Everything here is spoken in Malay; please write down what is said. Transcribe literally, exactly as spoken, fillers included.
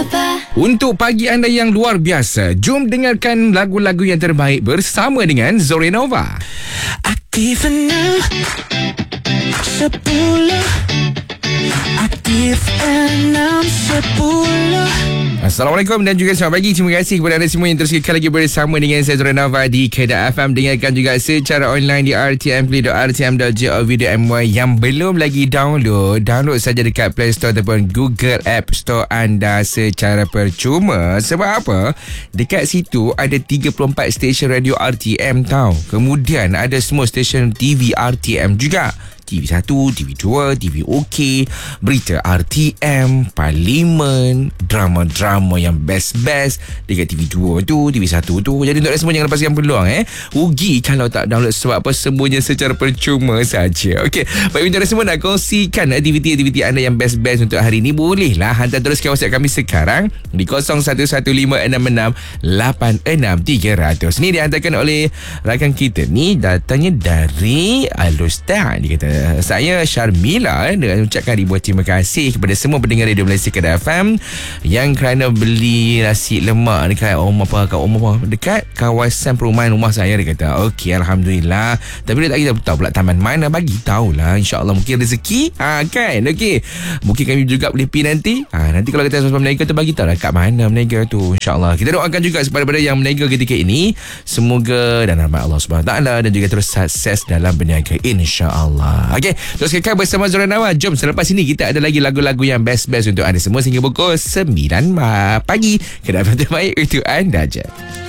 Untuk pagi anda yang luar biasa, jom dengarkan lagu-lagu yang terbaik bersama dengan Zorenova. Aktif enam sepuluh, aktif enam sepuluh. Assalamualaikum dan juga selamat pagi. Terima kasih kepada anda semua yang terus kekal lagi bersama dengan saya Zorenova di Kedah F M. Dengarkan juga secara online di r t m play dot r t m dot gov dot m y. Yang belum lagi download, download saja dekat Play Store ataupun Google App Store anda secara percuma. Sebab apa? Dekat situ ada tiga puluh empat stesen radio R T M tau. Kemudian ada semua stesen T V R T M juga. T V satu, T V dua, T V OK, berita R T M, parlimen, drama-drama yang best-best dekat T V dua tu, T V satu tu. Jadi untuk anda semua jangan lepaskan peluang eh. Rugi kalau tak download sebab apa, semuanya secara percuma saja. Okey, baik, untuk anda semua nak kongsikan aktiviti-aktiviti anda yang best-best untuk hari ni, bolehlah hantar teruskan WhatsApp kami sekarang di kosong satu satu lima enam enam lapan enam tiga kosong kosong. Ni dihantarkan oleh rakan kita ni, datangnya dari Alostar. Dia kata, saya Syarmila eh, dengan ucapkan ribuan terima kasih kepada semua pendengar Radio Malaysia Kedah F M yang kerana beli nasi lemak dekat rumah apa, kat rumah apa, dekat kawasan perumahan rumah saya. Dia kata okey, Alhamdulillah, tapi dia tak kita tahu pula taman mana. Bagi tahulah, insyaAllah mungkin rezeki ha, kan. Okey, mungkin kami juga boleh pergi nanti ha, nanti kalau kita sampai meniaga tu, bagi tahu lah kat mana meniaga tu, insyaAllah. Kita doakan juga kepada yang meniaga ketika ini, semoga dan rahmat Allah subhanahu wa taala dan juga terus sukses dalam berniaga, insyaAllah. Okey, terus kekal bersama Zorenova. Jom selepas ini kita ada lagi lagu-lagu yang best-best untuk anda semua sehingga pukul sembilan pagi. Kedah terbaik untuk anda je.